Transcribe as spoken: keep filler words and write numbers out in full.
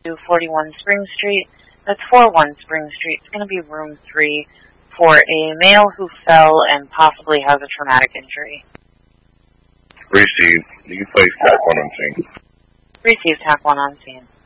two forty-one Spring Street. That's four one Spring Street. It's going to be room three for a male who fell and possibly has a traumatic injury. Received. You can place TAC one on scene. Received, TAC one on scene.